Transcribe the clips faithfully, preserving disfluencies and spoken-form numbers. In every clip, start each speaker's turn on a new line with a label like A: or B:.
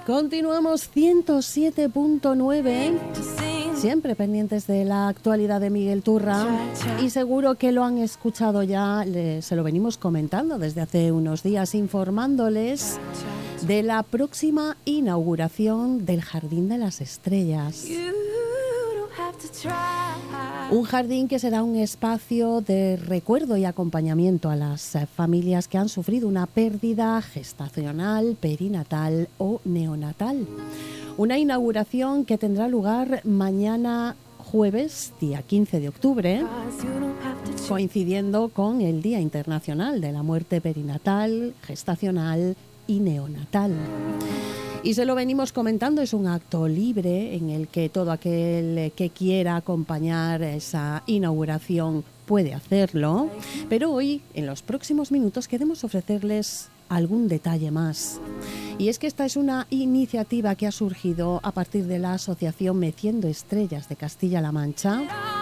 A: Continuamos ciento siete punto nueve, siempre pendientes de la actualidad de Miguel Turra, y seguro que lo han escuchado ya, le, se lo venimos comentando desde hace unos días, informándoles de la próxima inauguración del Jardín de las Estrellas. Un jardín que será un espacio de recuerdo y acompañamiento a las familias que han sufrido una pérdida gestacional, perinatal o neonatal. Una inauguración que tendrá lugar mañana jueves, día quince de octubre, coincidiendo con el Día Internacional de la Muerte Perinatal, Gestacional y Neonatal. Y se lo venimos comentando, es un acto libre en el que todo aquel que quiera acompañar esa inauguración puede hacerlo, pero hoy, en los próximos minutos, queremos ofrecerles algún detalle más. Y es que esta es una iniciativa que ha surgido a partir de la Asociación Meciendo Estrellas de Castilla-La Mancha.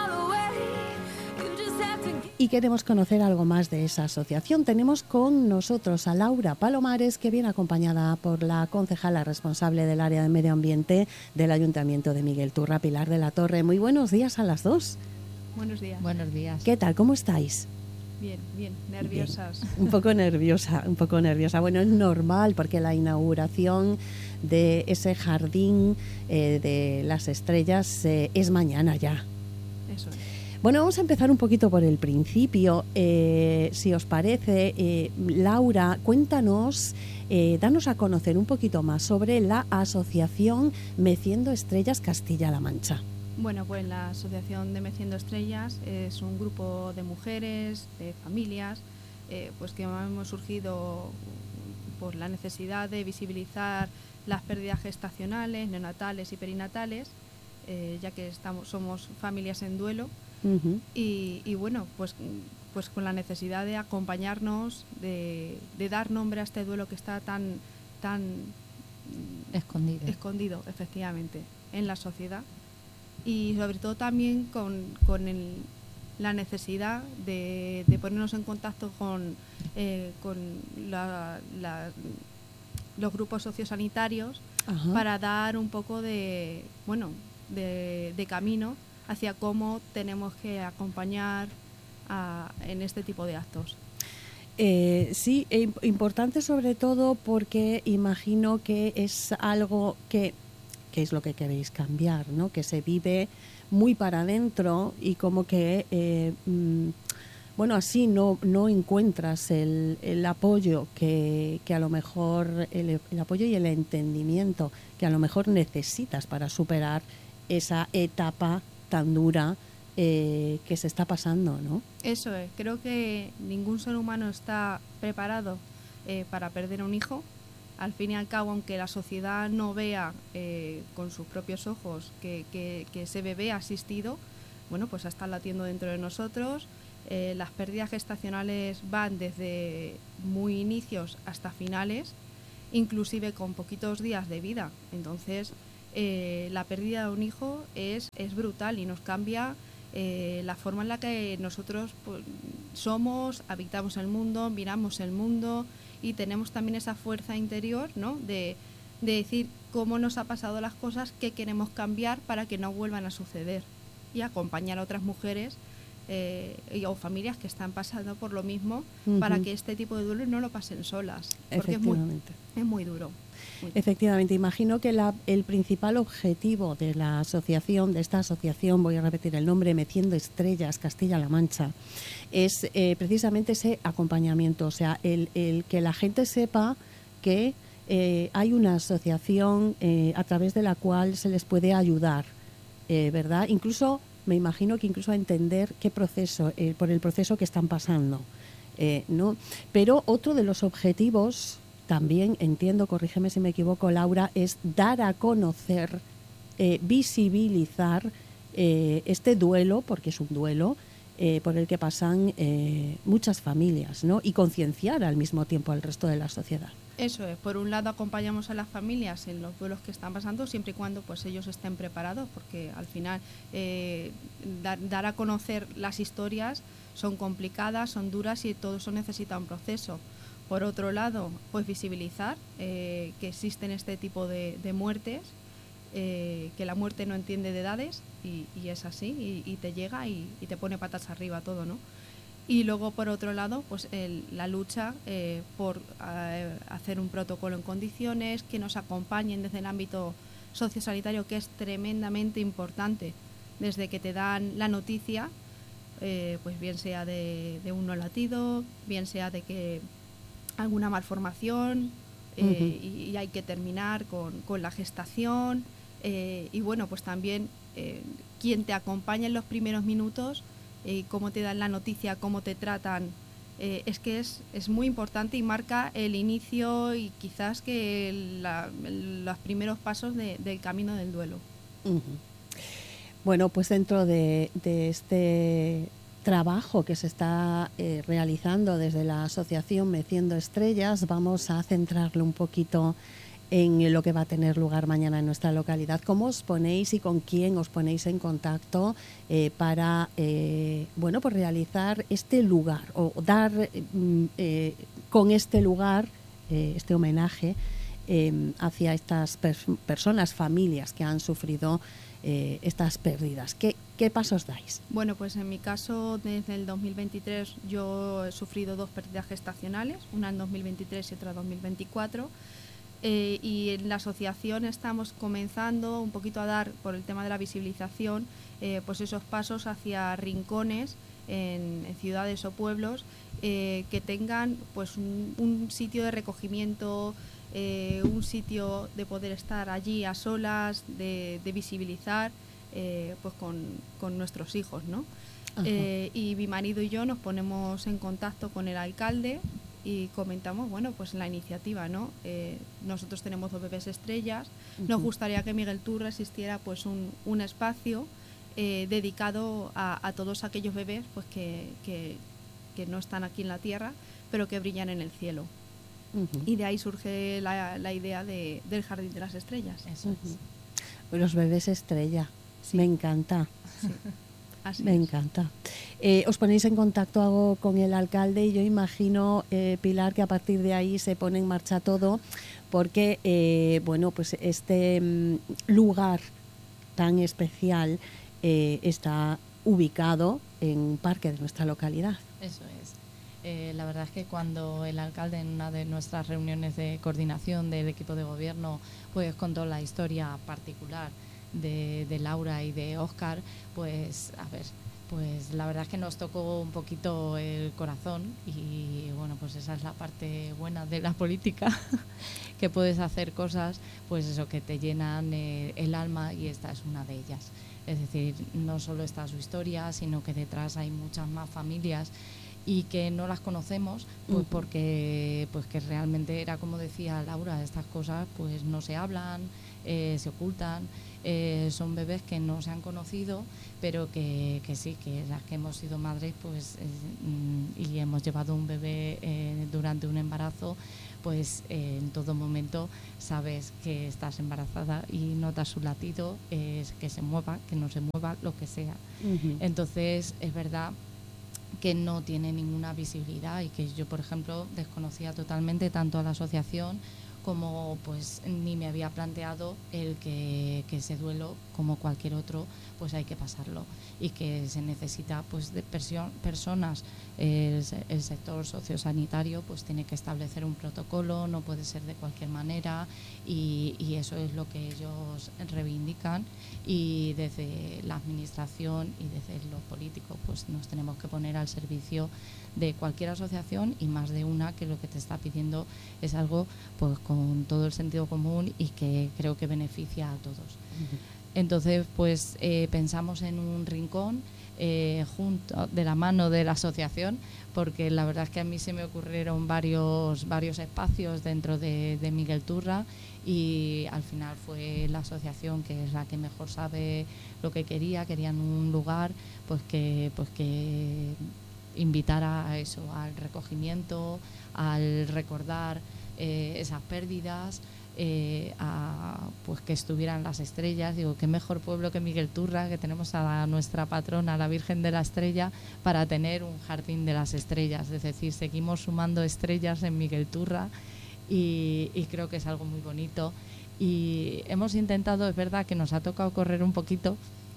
A: Y queremos conocer algo más de esa asociación. Tenemos con nosotros a Laura Palomares, que viene acompañada por la concejala responsable del área de medio ambiente del Ayuntamiento de Miguel Turra, Pilar de la Torre. Muy buenos días a las dos.
B: Buenos días.
C: Buenos días.
A: ¿Qué tal? ¿Cómo estáis?
B: Bien, bien, nerviosas.
A: Bien. Un poco nerviosa, un poco nerviosa. Bueno, es normal porque la inauguración de ese jardín eh, de las estrellas eh, es mañana ya.
B: Eso es.
A: Bueno, vamos a empezar un poquito por el principio. Eh, si os parece, eh, Laura, cuéntanos, eh, danos a conocer un poquito más sobre la Asociación Meciendo Estrellas Castilla-La Mancha.
B: Bueno, pues la Asociación de Meciendo Estrellas es un grupo de mujeres, de familias, eh, pues que hemos surgido por la necesidad de visibilizar las pérdidas gestacionales, neonatales y perinatales, eh, ya que estamos, somos familias en duelo. Uh-huh. y, y bueno, pues, pues con la necesidad de acompañarnos, de, de dar nombre a este duelo que está tan, tan
C: escondido.
B: escondido, efectivamente, en la sociedad, y sobre todo también con, con el, la necesidad de, de ponernos en contacto con, eh, con la, la, los grupos sociosanitarios. Ajá. Para dar un poco de, bueno, de, de camino hacia cómo tenemos que acompañar a, en este tipo de actos.
A: Eh, sí, eh, importante sobre todo porque imagino que es algo que, que es lo que queréis cambiar, ¿no? Que se vive muy para adentro y como que, eh, mm, bueno, así no, no encuentras el, el apoyo que, que a lo mejor, el, el apoyo y el entendimiento que a lo mejor necesitas para superar esa etapa tan dura eh, que se está pasando, ¿no?
B: Eso es, creo que ningún ser humano está preparado eh, para perder un hijo. Al fin y al cabo, aunque la sociedad no vea eh, con sus propios ojos que, que, que ese bebé ha asistido, bueno, pues está latiendo dentro de nosotros. Eh, las pérdidas gestacionales van desde muy inicios hasta finales, inclusive con poquitos días de vida. Entonces, Eh, la pérdida de un hijo es, es brutal y nos cambia eh, la forma en la que nosotros pues, somos, habitamos el mundo, miramos el mundo y tenemos también esa fuerza interior, ¿no? de, de decir cómo nos ha pasado las cosas, qué queremos cambiar para que no vuelvan a suceder, y acompañar a otras mujeres eh, o familias que están pasando por lo mismo, uh-huh. para que este tipo de duelo no lo pasen solas, porque es muy, es muy duro.
A: Efectivamente, imagino que la, el principal objetivo de la asociación, de esta asociación, voy a repetir el nombre, Meciendo Estrellas Castilla-La Mancha, es eh, precisamente ese acompañamiento, o sea, el, el que la gente sepa que eh, hay una asociación eh, a través de la cual se les puede ayudar, eh, ¿verdad? Incluso, me imagino que incluso a entender qué proceso, eh, por el proceso que están pasando, eh, ¿no? Pero otro de los objetivos también, entiendo, corrígeme si me equivoco, Laura, es dar a conocer, eh, visibilizar eh, este duelo, porque es un duelo, eh, por el que pasan eh, muchas familias, ¿no? Y concienciar al mismo tiempo al resto de la sociedad.
B: Eso es, por un lado acompañamos a las familias en los duelos que están pasando, siempre y cuando pues ellos estén preparados, porque al final eh, dar, dar a conocer las historias son complicadas, son duras y todo eso necesita un proceso. Por otro lado, pues visibilizar eh, que existen este tipo de, de muertes, eh, que la muerte no entiende de edades y, y es así, y, y te llega y, y te pone patas arriba todo, ¿no? Y luego, por otro lado, pues el, la lucha eh, por eh, hacer un protocolo en condiciones, que nos acompañen desde el ámbito sociosanitario, que es tremendamente importante, desde que te dan la noticia, eh, pues bien sea de, de un no latido, bien sea de que alguna malformación, eh, uh-huh. y, y hay que terminar con, con la gestación, eh, y bueno, pues también eh, quien te acompaña en los primeros minutos, eh, cómo te dan la noticia, cómo te tratan, eh, es que es, es muy importante y marca el inicio y quizás que la, los primeros pasos de, del camino del duelo.
A: Uh-huh. Bueno, pues dentro de, de este trabajo que se está eh, realizando desde la asociación Meciendo Estrellas, vamos a centrarlo un poquito en lo que va a tener lugar mañana en nuestra localidad. ¿Cómo os ponéis y con quién os ponéis en contacto eh, para eh, bueno, pues realizar este lugar o dar eh, con este lugar, eh, este homenaje eh, hacia estas pers- personas, familias que han sufrido Eh, estas pérdidas? ¿Qué, ¿Qué pasos dais?
B: Bueno, pues en mi caso, desde el dos mil veintitrés yo he sufrido dos pérdidas gestacionales, una en dos mil veintitrés y otra en dos mil veinticuatro, eh, y en la asociación estamos comenzando un poquito a dar, por el tema de la visibilización, eh, pues esos pasos hacia rincones en, en ciudades o pueblos eh, que tengan pues un, un sitio de recogimiento, Eh, un sitio de poder estar allí a solas, de, de visibilizar eh, pues con, con nuestros hijos, ¿no? Eh, y mi marido y yo nos ponemos en contacto con el alcalde y comentamos, bueno, pues la iniciativa, ¿no? Eh, nosotros tenemos dos bebés estrellas, uh-huh. Nos gustaría que Miguel Turra existiera pues un, un espacio eh, dedicado a, a todos aquellos bebés pues que, que, que no están aquí en la tierra, pero que brillan en el cielo. Uh-huh. Y de ahí surge la, la idea de, del Jardín de las Estrellas.
C: Eso uh-huh.
A: es. Los bebés estrella, sí. Me encanta.
B: Sí. Así
A: Me
B: es.
A: encanta. Eh, os ponéis en contacto con el alcalde y yo imagino, eh, Pilar, que a partir de ahí se pone en marcha todo, porque eh, bueno, pues este mm, lugar tan especial eh, está ubicado en un parque de nuestra localidad.
C: Eso es. Eh, la verdad es que cuando el alcalde en una de nuestras reuniones de coordinación del equipo de gobierno pues contó la historia particular de, de Laura y de Óscar, pues a ver, pues la verdad es que nos tocó un poquito el corazón y bueno, pues esa es la parte buena de la política, que puedes hacer cosas, pues eso, que te llenan eh, el alma, y esta es una de ellas. Es decir, no solo está su historia, sino que detrás hay muchas más familias y que no las conocemos pues uh-huh. porque pues que realmente era como decía Laura, estas cosas pues no se hablan, eh, se ocultan, eh, son bebés que no se han conocido, pero que, que sí, que las que hemos sido madres pues eh, y hemos llevado un bebé eh, durante un embarazo, pues eh, en todo momento sabes que estás embarazada y notas su latido, eh, que se mueva, que no se mueva, lo que sea. Uh-huh. Entonces es verdad que no tiene ninguna visibilidad y que yo, por ejemplo, desconocía totalmente tanto a la asociación como pues ni me había planteado el que, que ese duelo, como cualquier otro, pues hay que pasarlo y que se necesita pues de perso- personas, el, el sector sociosanitario pues tiene que establecer un protocolo, no puede ser de cualquier manera, y, y eso es lo que ellos reivindican, y desde la administración y desde los políticos pues nos tenemos que poner al servicio de cualquier asociación, y más de una que lo que te está pidiendo es algo pues con todo el sentido común y que creo que beneficia a todos. Uh-huh. Entonces pues eh, pensamos en un rincón eh, junto de la mano de la asociación, porque la verdad es que a mí se me ocurrieron varios varios espacios dentro de, de Miguel Turra, y al final fue la asociación, que es la que mejor sabe lo que quería. Querían un lugar pues que pues que invitara a eso, al recogimiento, al recordar eh, esas pérdidas, eh, a, pues que estuvieran las estrellas. Digo, qué mejor pueblo que Miguelturra, que tenemos a la, nuestra patrona, la Virgen de la Estrella, para tener un jardín de las estrellas. Es decir, seguimos sumando estrellas en Miguelturra y, y creo que es algo muy bonito. Y hemos intentado, es verdad que nos ha tocado correr un poquito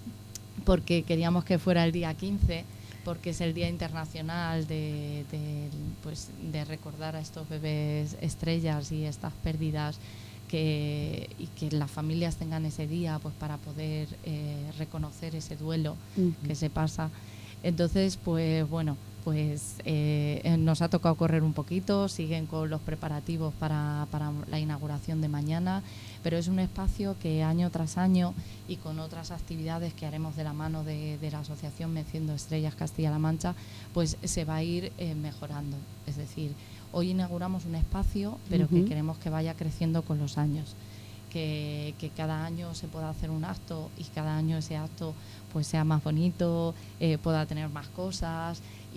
C: porque queríamos que fuera el día quince, porque es el Día Internacional de, de, pues, de recordar a estos bebés estrellas y estas pérdidas, que, y que las familias tengan ese día pues para poder eh, reconocer ese duelo uh-huh. que se pasa. Entonces, pues bueno, pues eh, nos ha tocado correr un poquito, siguen con los preparativos para, para la inauguración de mañana, pero es un espacio que año tras año y con otras actividades que haremos de la mano de, de la Asociación Meciendo Estrellas Castilla-La Mancha, pues se va a ir eh, mejorando. Es decir, hoy inauguramos un espacio, pero uh-huh. que queremos que vaya creciendo con los años. Que, que cada año se pueda hacer un acto y cada año ese acto pues sea más bonito, eh, pueda tener más cosas y,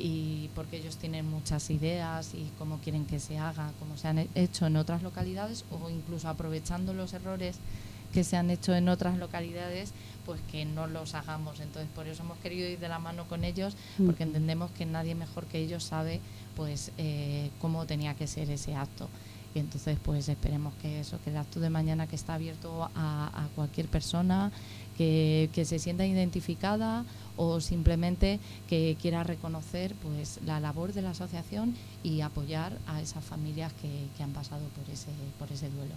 C: y porque ellos tienen muchas ideas y cómo quieren que se haga, como se han hecho en otras localidades, o incluso aprovechando los errores que se han hecho en otras localidades, pues que no los hagamos. Entonces, por eso hemos querido ir de la mano con ellos, porque entendemos que nadie mejor que ellos sabe pues eh, cómo tenía que ser ese acto. Y entonces pues esperemos que eso, que el acto de mañana, que está abierto a, a cualquier persona que, que se sienta identificada o simplemente que quiera reconocer pues la labor de la asociación y apoyar a esas familias que, que han pasado por ese, por ese duelo.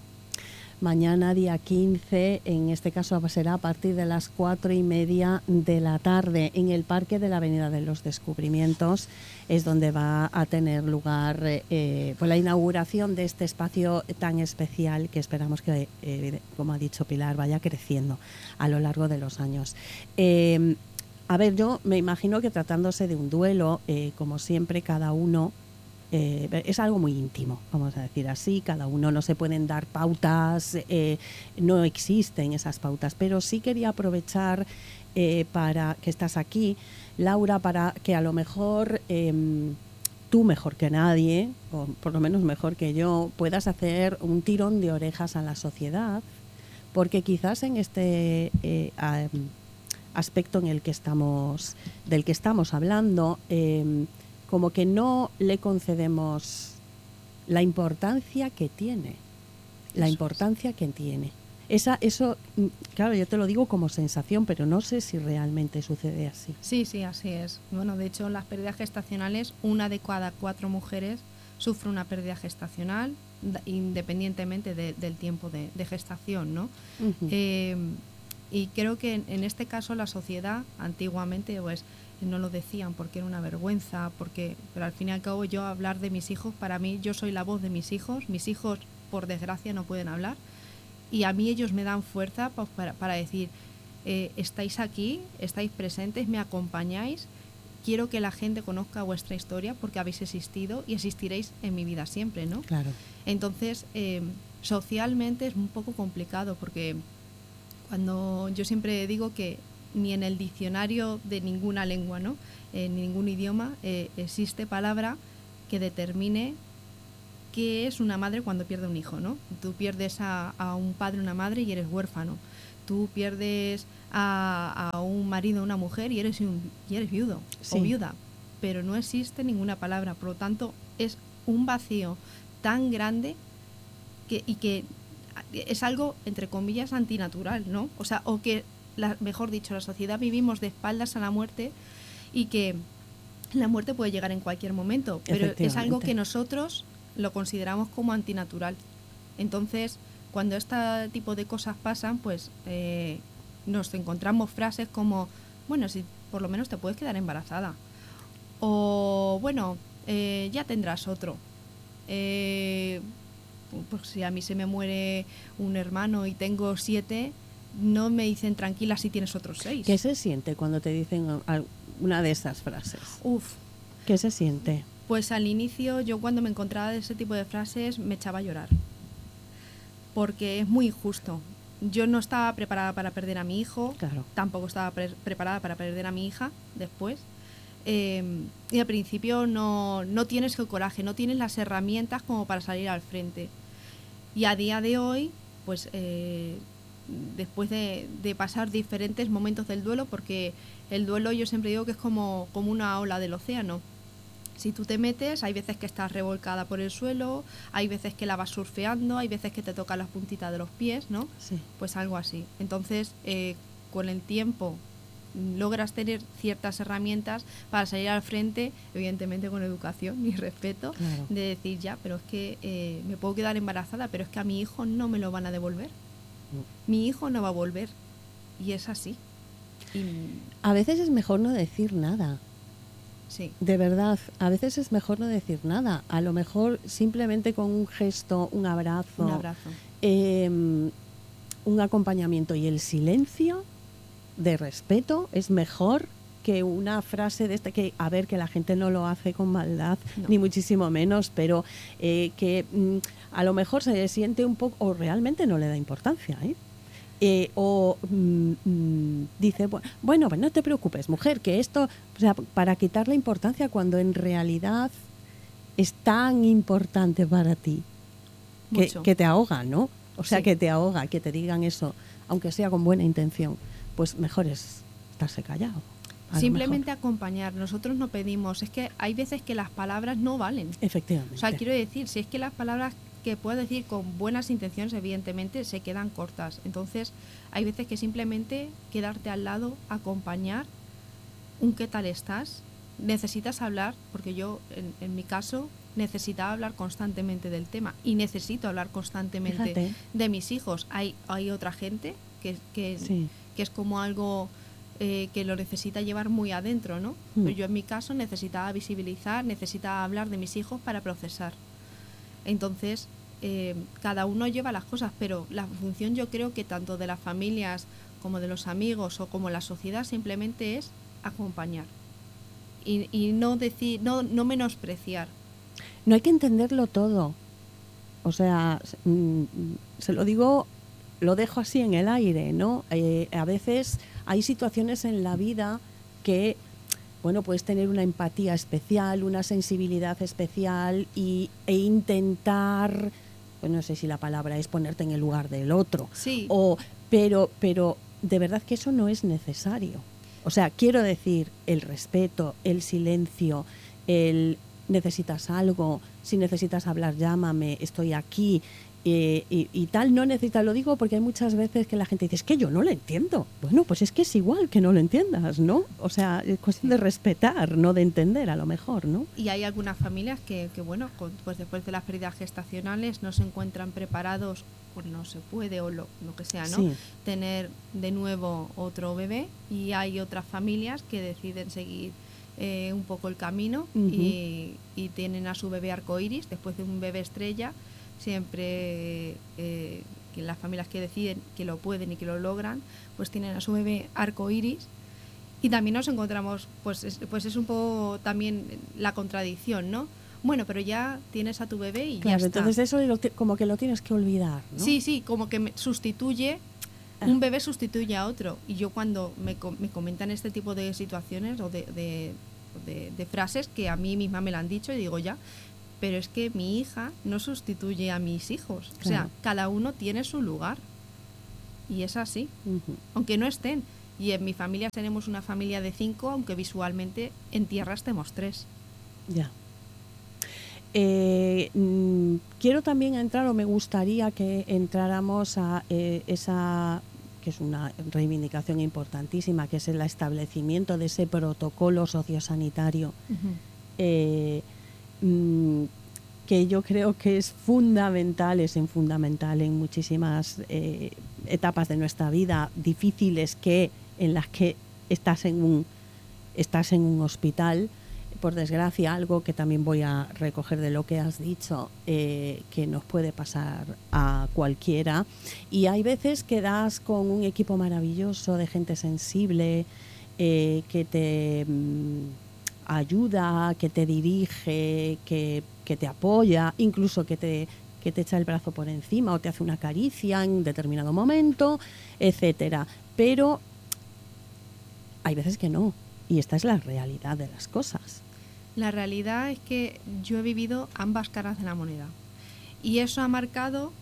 A: Mañana, día quince, en este caso será a partir de las cuatro y media de la tarde, en el Parque de la Avenida de los Descubrimientos, es donde va a tener lugar eh, pues la inauguración de este espacio tan especial que esperamos que, eh, como ha dicho Pilar, vaya creciendo a lo largo de los años. Eh, a ver, yo me imagino que tratándose de un duelo, eh, como siempre, cada uno Eh, es algo muy íntimo, vamos a decir así, cada uno, no se pueden dar pautas, eh, no existen esas pautas, pero sí quería aprovechar eh, para que estás aquí, Laura, para que a lo mejor eh, tú mejor que nadie, o por lo menos mejor que yo, puedas hacer un tirón de orejas a la sociedad, porque quizás en este eh, aspecto en el que estamos, del que estamos hablando, eh, como que no le concedemos la importancia que tiene, la eso importancia es. que tiene. Esa, eso, claro, yo te lo digo como sensación, pero no sé si realmente sucede así.
B: Sí, sí, así es. Bueno, de hecho, en las pérdidas gestacionales, una de cada cuatro mujeres sufre una pérdida gestacional, independientemente de, del tiempo de, de gestación, ¿no? Uh-huh. Eh, y creo que en, en este caso la sociedad, antiguamente, pues, no lo decían porque era una vergüenza, porque pero al fin y al cabo yo hablar de mis hijos, para mí yo soy la voz de mis hijos, mis hijos por desgracia no pueden hablar y a mí ellos me dan fuerza pues, para, para decir eh, estáis aquí, estáis presentes, me acompañáis, quiero que la gente conozca vuestra historia porque habéis existido y existiréis en mi vida siempre, ¿no?
A: Claro.
B: Entonces eh, socialmente es un poco complicado porque cuando yo siempre digo que ni en el diccionario de ninguna lengua, ¿no? En ningún idioma eh, existe palabra que determine qué es una madre cuando pierde un hijo, ¿no? Tú pierdes a, a un padre o una madre y eres huérfano. Tú pierdes a, a un marido o una mujer y eres, un, y eres viudo sí. o viuda. Pero no existe ninguna palabra. Por lo tanto, es un vacío tan grande que, y que es algo, entre comillas, antinatural, ¿no? O sea, o que La, mejor dicho, la sociedad vivimos de espaldas a la muerte y que la muerte puede llegar en cualquier momento, pero es algo que nosotros lo consideramos como antinatural. Entonces, cuando este tipo de cosas pasan, pues eh, nos encontramos frases como, bueno, si por lo menos te puedes quedar embarazada, o bueno, eh, ya tendrás otro. Eh, pues si a mí se me muere un hermano y tengo siete, no me dicen tranquila si tienes otros seis.
A: ¿Qué se siente cuando te dicen una de esas frases?
B: Uf.
A: ¿Qué se siente?
B: Pues al inicio yo cuando me encontraba de ese tipo de frases me echaba a llorar. Porque es muy injusto. Yo no estaba preparada para perder a mi hijo.
A: Claro.
B: Tampoco estaba pre- preparada para perder a mi hija después. Eh, y al principio no, no tienes el coraje, no tienes las herramientas como para salir al frente. Y a día de hoy, pues eh, después de, de pasar diferentes momentos del duelo, porque el duelo yo siempre digo que es como, como una ola del océano. Si tú te metes, hay veces que estás revolcada por el suelo, hay veces que la vas surfeando, hay veces que te tocan las puntitas de los pies, ¿no?
A: Sí.
B: Pues algo así. Entonces, eh, con el tiempo logras tener ciertas herramientas para salir al frente, evidentemente con educación y respeto,
A: Claro.
B: de decir ya, pero es que eh, me puedo quedar embarazada, pero es que a mi hijo no me lo van a devolver. Mi hijo no va a volver. Y es así. Y,
A: A veces es mejor no decir nada.
B: sí.
A: De verdad, a veces es mejor no decir nada. A lo mejor simplemente con un gesto, un abrazo,
B: Un abrazo.
A: eh, un acompañamiento y el silencio de respeto es mejor que una frase de esta, que a ver, que la gente no lo hace con maldad,
B: No.
A: ni muchísimo menos, pero eh, que mm, a lo mejor se siente un poco, o realmente no le da importancia, ¿eh? Eh, o mm, mm, dice, bu- bueno, pues no te preocupes, mujer, que esto, o sea, para quitarle importancia cuando en realidad es tan importante para ti, que,
B: Mucho.
A: que te ahoga, ¿no? O sea,
B: Sí.
A: que te ahoga, que te digan eso, aunque sea con buena intención, pues mejor es estarse callado. a lo
B: Simplemente
A: mejor.
B: acompañar. Nosotros no pedimos. Es que hay veces que las palabras no valen.
A: Efectivamente.
B: O sea, quiero decir, si es que las palabras que puedo decir con buenas intenciones, evidentemente, se quedan cortas. Entonces, hay veces que simplemente quedarte al lado, acompañar, un qué tal estás, necesitas hablar, porque yo, en, en mi caso, necesitaba hablar constantemente del tema y necesito hablar constantemente
A: Fíjate.
B: de mis hijos. Hay, hay otra gente que, que,
A: Sí.
B: que es como algo eh, que lo necesita llevar muy adentro, ¿no?
A: Mm.
B: Pero yo en mi caso necesitaba visibilizar, necesitaba hablar de mis hijos para procesar. Entonces, eh, cada uno lleva las cosas, pero la función yo creo que tanto de las familias como de los amigos o como la sociedad simplemente es acompañar y, y no decir, no, no menospreciar.
A: No hay que entenderlo todo. O sea, s- mm, se lo digo, lo dejo así en el aire, ¿no? Eh, a veces hay situaciones en la vida que, bueno, puedes tener una empatía especial, una sensibilidad especial y, e intentar, pues no sé si la palabra es ponerte en el lugar del otro.
B: Sí.
A: O, pero, pero de verdad que eso no es necesario. O sea, quiero decir, el respeto, el silencio, el necesitas algo, si necesitas hablar, llámame, estoy aquí, eh, y, y tal, no necesitas, lo digo porque hay muchas veces que la gente dice, es que yo no lo entiendo. Bueno, pues es que es igual que no lo entiendas, ¿no? O sea, es cuestión de respetar, no de entender a lo mejor, ¿no?
B: Y hay algunas familias que, que bueno, con- pues después de las pérdidas gestacionales no se encuentran preparados, o no se puede, o lo, lo que sea, ¿no?
A: Sí.
B: Tener de nuevo otro bebé, y hay otras familias que deciden seguir eh, un poco el camino
A: Ujú.
B: y, y tienen a su bebé arcoíris después de un bebé estrella. Siempre eh, que las familias que deciden que lo pueden y que lo logran, pues tienen a su bebé arcoíris. Y también nos encontramos, pues es, pues es un poco también la contradicción, ¿no? Bueno, pero ya tienes a tu bebé y
A: Claro,
B: ya está.
A: entonces eso lo ti- como que lo tienes que olvidar, ¿no?
B: Sí, sí, como que me sustituye,
A: Ah.
B: un bebé sustituye a otro. Y yo cuando me, co- me comentan este tipo de situaciones o de, de, de- de frases que a mí misma me la han dicho, y digo ya, pero es que mi hija no sustituye a mis hijos. O sea,
A: Claro.
B: cada uno tiene su lugar. Y es así,
A: Ujú.
B: aunque no estén. Y en mi familia tenemos una familia de cinco, aunque visualmente en tierra estemos tres.
A: Ya. Eh, mm, quiero también entrar, o me gustaría que entráramos a eh, esa, que es una reivindicación importantísima, que es el establecimiento de ese protocolo sociosanitario, eh, mm, que yo creo que es fundamental, es en fundamental en muchísimas eh, etapas de nuestra vida difíciles, que en las que estás en un estás en un hospital. Por desgracia, algo que también voy a recoger de lo que has dicho, eh, que nos puede pasar a cualquiera. Y hay veces que das con un equipo maravilloso de gente sensible, eh, que te mm, ayuda, que te dirige, que, que te apoya, incluso que te, que te echa el brazo por encima o te hace una caricia en determinado momento, etcétera. Pero hay veces que no. Y esta es la realidad de las cosas.
B: La realidad es que yo he vivido ambas caras de la moneda. Y eso ha marcado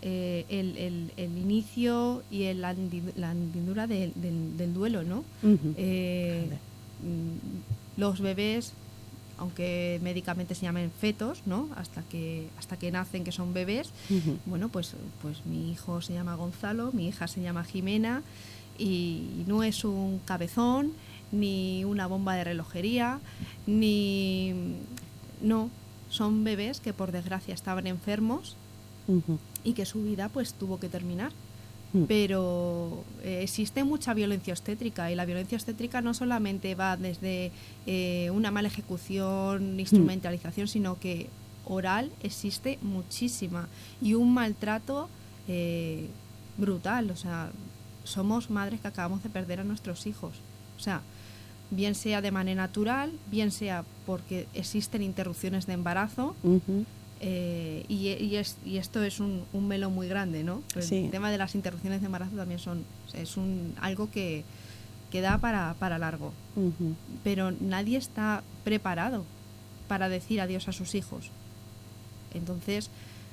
B: eh, el, el, el inicio y el, la, la hendidura del, del, del duelo, ¿no?
A: Uh-huh.
B: Eh, los bebés, aunque médicamente se llamen fetos, ¿no? Hasta que hasta que nacen, que son bebés. Uh-huh. Bueno, pues pues mi hijo se llama Gonzalo, mi hija se llama Jimena, y no es un cabezón, ni una bomba de relojería, ni no, son bebés que por desgracia estaban enfermos, uh-huh, y que su vida pues tuvo que terminar. Pero eh, existe mucha violencia obstétrica, y la violencia obstétrica no solamente va desde eh, una mala ejecución, instrumentalización, sino que oral existe muchísima, y un maltrato eh, brutal. O sea, somos madres que acabamos de perder a nuestros hijos. O sea, bien sea de manera natural, bien sea porque existen interrupciones de embarazo. Uh-huh. Eh, y, y, es, y esto es un, un melón muy grande, ¿no? El sí. tema de las interrupciones de embarazo también son es un algo que, que da para, para largo. Uh-huh. Pero nadie está preparado para decir adiós a sus hijos. Entonces,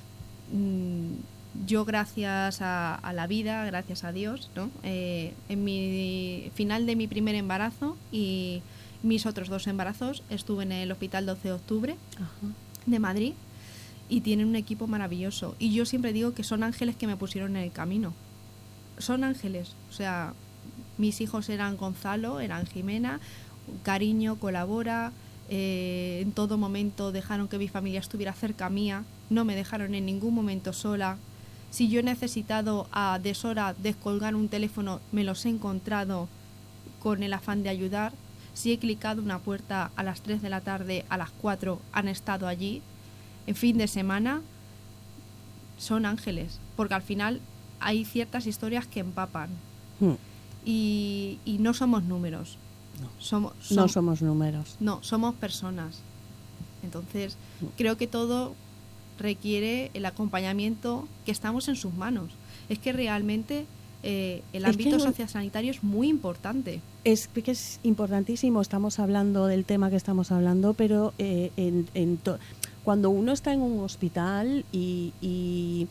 B: mmm, yo gracias a, a la vida, gracias a Dios, ¿no? Eh, en mi final de mi primer embarazo y mis otros dos embarazos estuve en el Hospital doce de octubre uh-huh. de Madrid. Y tienen un equipo maravilloso. Y yo siempre digo que son ángeles que me pusieron en el camino. Son ángeles. O sea, mis hijos eran Gonzalo, eran Jimena, cariño, colabora. Eh, en todo momento dejaron que mi familia estuviera cerca mía. No me dejaron en ningún momento sola. Si yo he necesitado a deshora descolgar un teléfono, me los he encontrado con el afán de ayudar. Si he clicado una puerta a las tres de la tarde, a las cuatro han estado allí. En fin de semana, son ángeles, porque al final hay ciertas historias que empapan. Hmm. y, y no somos números.
A: No,
B: somos,
A: som- no somos números.
B: No, somos personas. Entonces, hmm. creo que todo requiere el acompañamiento, que estamos en sus manos. Es que realmente eh, el ámbito es que sociosanitario es muy importante.
A: Es que es importantísimo, estamos hablando del tema que estamos hablando, pero eh, en, en to- cuando uno está en un hospital y, y,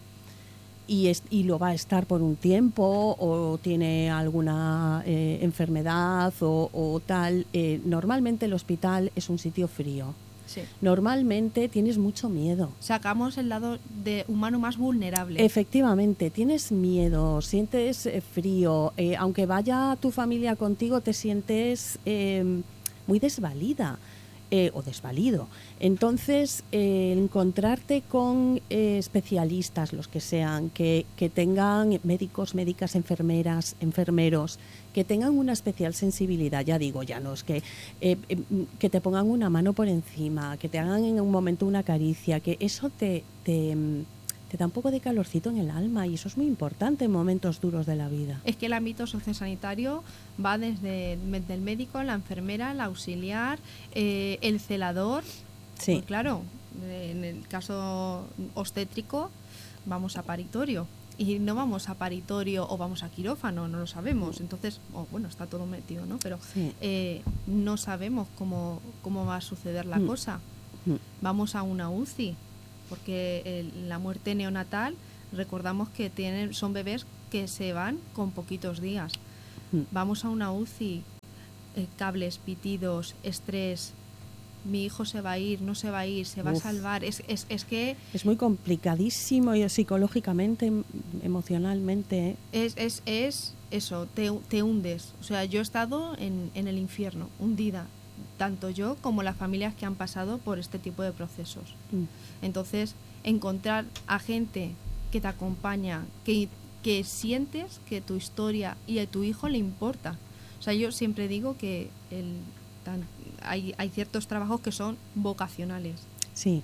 A: y, es, y lo va a estar por un tiempo, o tiene alguna eh, enfermedad o, o tal, eh, normalmente el hospital es un sitio frío.
B: Sí.
A: Normalmente tienes mucho miedo.
B: Sacamos el lado de humano más vulnerable.
A: Efectivamente, tienes miedo, sientes eh, frío, eh, aunque vaya tu familia contigo, te sientes eh, muy desvalida. Eh, o desvalido. Entonces, eh, encontrarte con eh, especialistas, los que sean, que, que tengan médicos, médicas, enfermeras, enfermeros, que tengan una especial sensibilidad, ya digo, ya no es que, eh, eh, que te pongan una mano por encima, que te hagan en un momento una caricia, que eso te, te, te da un poco de calorcito en el alma, y eso es muy importante en momentos duros de la vida.
B: Es que el ámbito sociosanitario va desde el médico, la enfermera, el auxiliar, eh, el celador.
A: Sí.
B: Pues claro, en el caso obstétrico vamos a paritorio, y no vamos a paritorio o vamos a quirófano, no lo sabemos. Entonces, oh, bueno, está todo metido, ¿no? Pero sí. eh, no sabemos cómo, cómo va a suceder la mm. cosa. Mm. Vamos a una U C I, porque el, la muerte neonatal, recordamos que tienen, son bebés que se van con poquitos días. Mm. Vamos a una U C I, eh, cables, pitidos, estrés. Mi hijo se va a ir, no se va a ir, se va Uf. a salvar. Es, es, es que...
A: Es muy complicadísimo, y psicológicamente, emocionalmente.
B: Es, es, es eso, te, te hundes. O sea, yo he estado en, en el infierno, hundida. Tanto yo como las familias que han pasado por este tipo de procesos. Mm. Entonces, encontrar a gente que te acompaña, que, que sientes que tu historia y a tu hijo le importa. O sea, yo siempre digo que el, tan, hay, hay ciertos trabajos que son vocacionales.
A: Sí.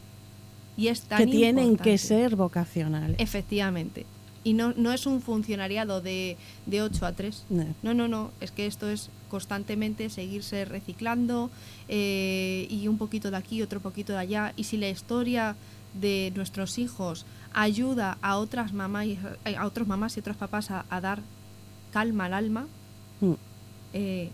B: Y es tan
A: que tienen
B: importante.
A: que ser vocacionales.
B: Efectivamente. Y no, no es un funcionariado de, de ocho a tres.
A: No.
B: no, no, no. Es que esto es constantemente seguirse reciclando, eh, y un poquito de aquí, otro poquito de allá. Y si la historia de nuestros hijos ayuda a otras mamás y, a otros mamás y otros papás a, a dar calma al alma, mm. eh,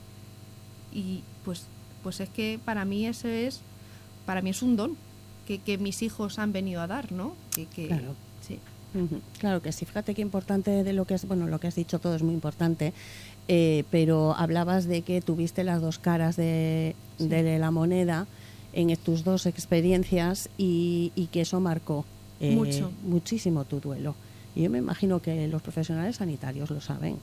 B: y pues, pues es que para mí ese es, para mí es un don que, que mis hijos han venido a dar, ¿no? Que, que,
A: claro.
B: Sí.
A: Uh-huh. Claro que sí, fíjate qué importante de lo que es, bueno, lo que has dicho todo es muy importante, eh, pero hablabas de que tuviste las dos caras de, sí. de la moneda en tus dos experiencias y, y que eso marcó eh,
B: Mucho.
A: muchísimo tu duelo. Y yo me imagino que los profesionales sanitarios lo saben.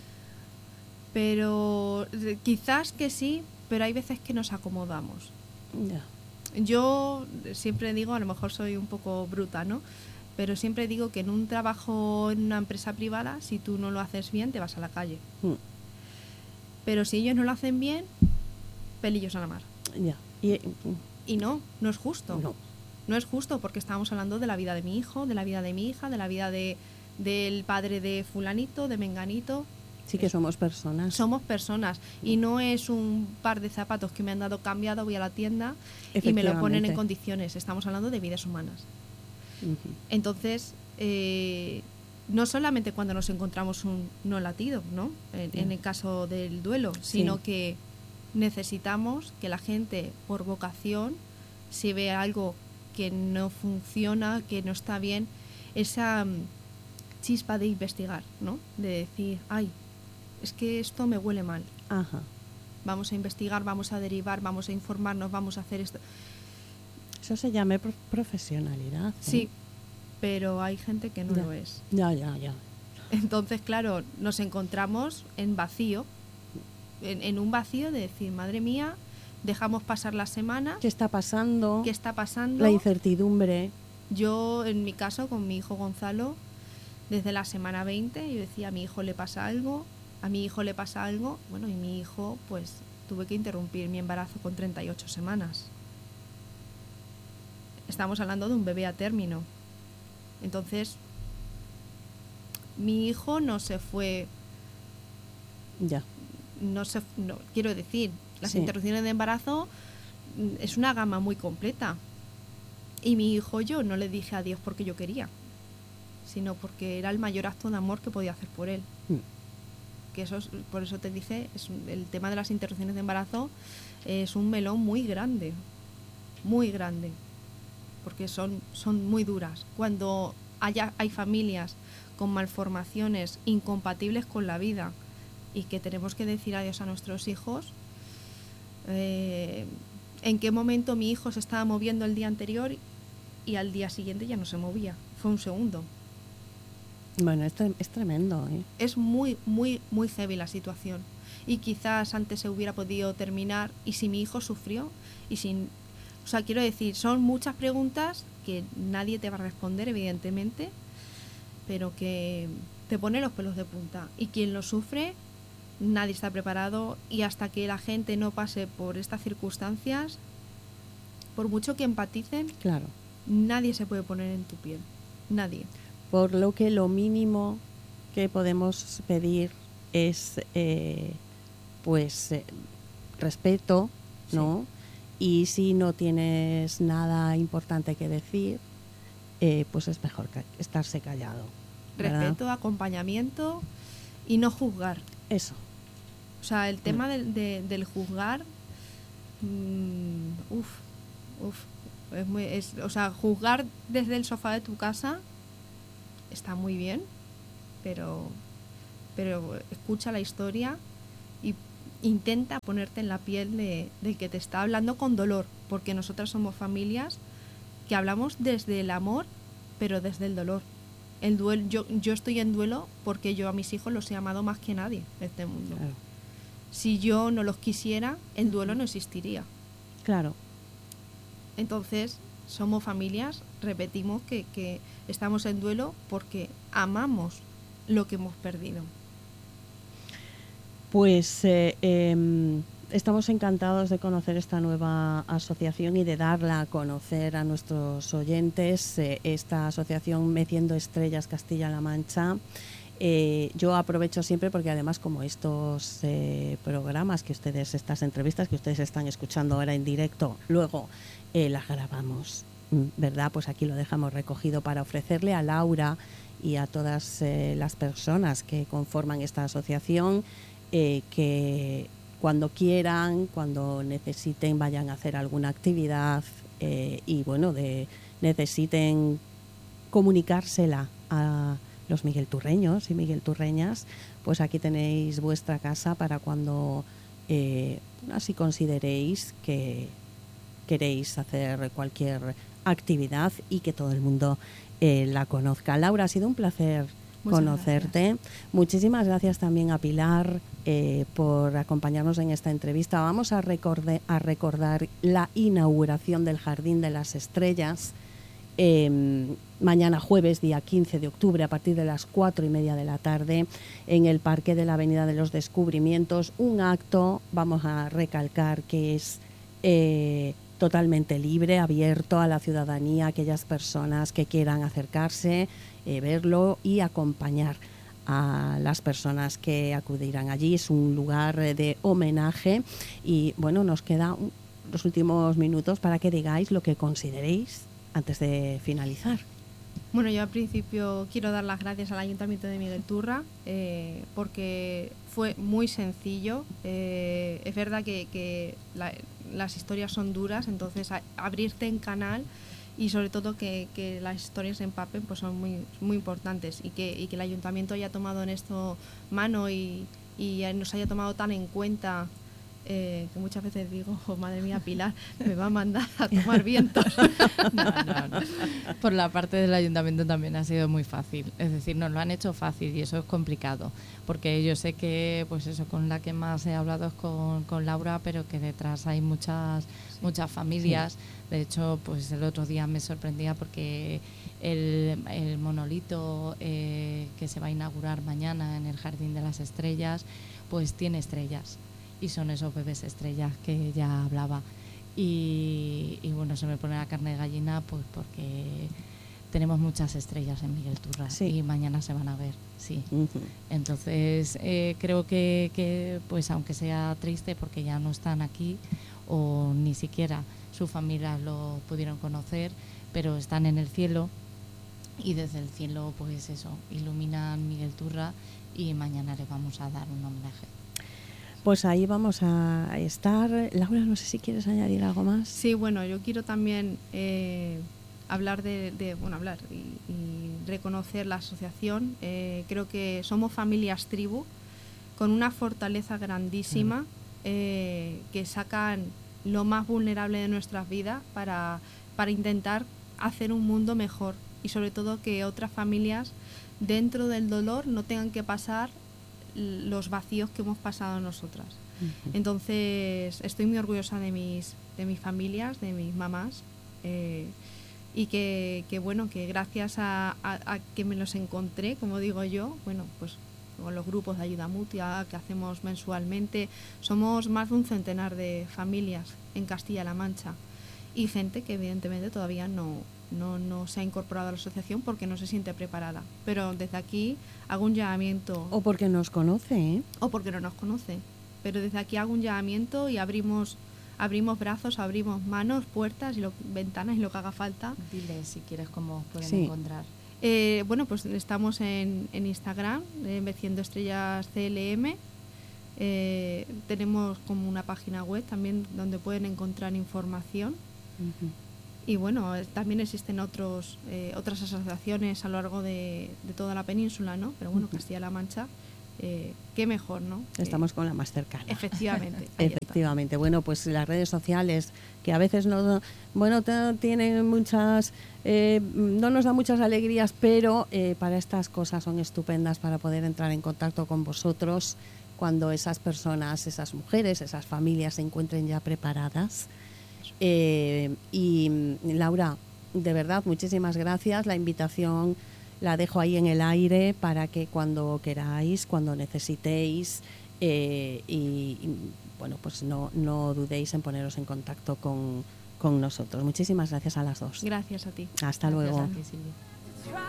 B: Pero quizás que sí, pero hay veces que nos acomodamos.
A: Ya.
B: Yo siempre digo, a lo mejor soy un poco bruta, ¿no? Pero siempre digo que en un trabajo en una empresa privada, si tú no lo haces bien, te vas a la calle. Mm. Pero si ellos no lo hacen bien, pelillos a la mar.
A: Ya. Y,
B: y no, no es justo.
A: No.
B: No es justo porque estamos hablando de la vida de mi hijo, de la vida de mi hija, de la vida de, del padre de fulanito, de menganito.
A: Sí que somos personas.
B: Somos personas y no es un par de zapatos que me han dado cambiado, voy a la tienda y me lo ponen en condiciones. Estamos hablando de vidas humanas. Uh-huh. Entonces, eh, no solamente cuando nos encontramos un no latido, ¿no? En, yeah. en el caso del duelo, sino sí. que necesitamos que la gente, por vocación, si ve algo que no funciona, que no está bien, esa um, chispa de investigar, ¿no? De decir, ay, es que esto me huele mal.
A: Ajá.
B: Vamos a investigar, vamos a derivar, vamos a informarnos, vamos a hacer esto.
A: Eso se llama pro- profesionalidad. ¿eh?
B: Sí, pero hay gente que no
A: ya.
B: lo es.
A: Ya, ya, ya.
B: Entonces, claro, nos encontramos en vacío, en, en un vacío de decir, madre mía, dejamos pasar la semana.
A: ¿Qué está pasando?
B: ¿Qué está pasando?
A: La incertidumbre.
B: Yo, en mi caso, con mi hijo Gonzalo, desde la semana veinte, yo decía, a mi hijo le pasa algo, a mi hijo le pasa algo. Bueno, y mi hijo, pues, tuve que interrumpir mi embarazo con treinta y ocho semanas. Estamos hablando de un bebé a término. Entonces, mi hijo no se fue...
A: Ya.
B: No se, no, quiero decir, las
A: sí.
B: interrupciones de embarazo es una gama muy completa. Y mi hijo yo no le dije adiós porque yo quería, sino porque era el mayor acto de amor que podía hacer por él. Mm. Que eso es, por eso te dije, es un, el tema de las interrupciones de embarazo es un melón muy grande, muy grande. Porque son, son muy duras. Cuando haya, hay familias con malformaciones incompatibles con la vida y que tenemos que decir adiós a nuestros hijos, eh, ¿en qué momento mi hijo se estaba moviendo el día anterior y al día siguiente ya no se movía? Fue un segundo.
A: Bueno, es, tre- es tremendo, ¿eh?
B: Es muy, muy, muy heavy la situación. Y quizás antes se hubiera podido terminar y si mi hijo sufrió y sin... O sea, quiero decir, son muchas preguntas que nadie te va a responder, evidentemente, pero que te pone los pelos de punta. Y quien lo sufre, nadie está preparado y hasta que la gente no pase por estas circunstancias, por mucho que empaticen,
A: claro.
B: nadie se puede poner en tu piel. Nadie.
A: Por lo que lo mínimo que podemos pedir es, eh, pues, eh, respeto, ¿no? Sí. Y si no tienes nada importante que decir, eh, pues es mejor ca- estarse callado. ¿verdad?
B: Respeto, acompañamiento y no juzgar.
A: Eso.
B: O sea, el tema de, de, del juzgar, mmm, uff, uff, es muy, es, o sea, juzgar desde el sofá de tu casa está muy bien, pero, pero escucha la historia y intenta ponerte en la piel de, del que te está hablando con dolor, porque nosotras somos familias que hablamos desde el amor, pero desde el dolor. El duelo, yo, yo estoy en duelo porque yo a mis hijos los he amado más que nadie en este mundo.
A: Claro.
B: Si yo no los quisiera, el duelo no existiría.
A: Claro.
B: Entonces, somos familias, repetimos que, que estamos en duelo porque amamos lo que hemos perdido.
A: Pues eh, eh, estamos encantados de conocer esta nueva asociación y de darla a conocer a nuestros oyentes. Eh, esta asociación Meciendo Estrellas Castilla-La Mancha. Eh, yo aprovecho siempre porque además como estos eh, programas que ustedes, estas entrevistas que ustedes están escuchando ahora en directo, luego eh, las grabamos, ¿verdad? Pues aquí lo dejamos recogido para ofrecerle a Laura y a todas eh, las personas que conforman esta asociación eh, que cuando quieran, cuando necesiten, vayan a hacer alguna actividad eh, y bueno, de necesiten comunicársela a los Miguel Turreños y Miguel Turreñas, pues aquí tenéis vuestra casa para cuando eh, así consideréis que queréis hacer cualquier actividad y que todo el mundo eh, la conozca. Laura, ha sido un placer Muchas conocerte. Gracias. Muchísimas gracias también a Pilar eh, por acompañarnos en esta entrevista. Vamos a, recorde, a recordar la inauguración del Jardín de las Estrellas eh, mañana jueves, día quince de octubre, a partir de las cuatro y media de la tarde, en el Parque de la Avenida de los Descubrimientos. Un acto, vamos a recalcar, que es eh, totalmente libre, abierto a la ciudadanía, a aquellas personas que quieran acercarse, eh, verlo y acompañar a las personas que acudirán allí. Es un lugar de homenaje y bueno, nos queda un, los últimos minutos para que digáis lo que consideréis antes de finalizar.
B: Bueno, yo al principio quiero dar las gracias al Ayuntamiento de Miguel Turra eh, porque fue muy sencillo. Eh, es verdad que, que la, las historias son duras, entonces a, abrirte en canal y sobre todo que, que las historias se empapen, pues son muy, muy importantes y que, y que el Ayuntamiento haya tomado en esto mano y, y nos haya tomado tan en cuenta. Eh, que muchas veces digo, oh, madre mía, Pilar, me va a mandar a tomar vientos.
C: No, no, no. Por la parte del ayuntamiento también ha sido muy fácil. Es decir, nos lo han hecho fácil y eso es complicado. Porque yo sé que, pues eso, con la que más he hablado es con, con Laura, pero que detrás hay muchas, muchas familias. Sí. De hecho, pues el otro día me sorprendía porque el, el monolito eh, que se va a inaugurar mañana en el Jardín de las Estrellas, pues tiene estrellas. Y son esos bebés estrellas que ella hablaba. Y, y bueno, se me pone la carne de gallina pues porque tenemos muchas estrellas en Miguel Turra, sí. Y mañana se van a ver, sí. Uh-huh. Entonces eh, creo que, que pues aunque sea triste porque ya no están aquí o ni siquiera sus familias lo pudieron conocer, pero están en el cielo y desde el cielo pues eso, iluminan Miguel Turra y mañana les vamos a dar un homenaje.
A: Pues ahí vamos a estar. Laura, no sé si quieres añadir algo más.
B: Sí, bueno, yo quiero también eh, hablar de, de, bueno, hablar y, y reconocer la asociación. Eh, creo que somos familias tribu con una fortaleza grandísima, eh, que sacan lo más vulnerable de nuestras vidas para, para intentar hacer un mundo mejor y sobre todo que otras familias dentro del dolor no tengan que pasar los vacíos que hemos pasado nosotras. Uh-huh. Entonces estoy muy orgullosa de mis de mis familias, de mis mamás, eh, y que, que bueno, que gracias a, a, a que me los encontré, como digo yo, bueno, pues con los grupos de ayuda mutua que hacemos mensualmente, somos más de un centenar de familias en Castilla-La Mancha y gente que evidentemente todavía no No, no se ha incorporado a la asociación porque no se siente preparada. Pero desde aquí hago un llamamiento.
A: O porque nos conoce, ¿eh?
B: O porque no nos conoce. Pero desde aquí hago un llamamiento y abrimos abrimos brazos, abrimos manos, puertas y lo, ventanas y lo que haga falta.
C: Dile si quieres cómo pueden
A: sí.
C: encontrar.
B: Eh, bueno, pues estamos en, en Instagram, eh, Meciendo Estrellas C L M. Eh, tenemos como una página web también donde pueden encontrar información. Uh-huh. Y bueno, también existen otros eh, otras asociaciones a lo largo de, de toda la península, ¿no? Pero bueno, Castilla-La Mancha, eh, qué mejor, ¿no?
A: Estamos
B: eh,
A: con la más cercana.
B: Efectivamente.
A: Efectivamente. Bueno, pues las redes sociales, que a veces no, bueno, t- tienen muchas, eh, no nos dan muchas alegrías, pero eh, para estas cosas son estupendas para poder entrar en contacto con vosotros cuando esas personas, esas mujeres, esas familias se encuentren ya preparadas. Eh, y Laura, de verdad, muchísimas gracias. La invitación la dejo ahí en el aire para que cuando queráis, cuando necesitéis, eh, y, y bueno, pues no, no dudéis en poneros en contacto con, con nosotros. Muchísimas gracias a las dos.
B: Gracias a ti.
A: Hasta
C: gracias
A: luego.
C: A ti, Silvia.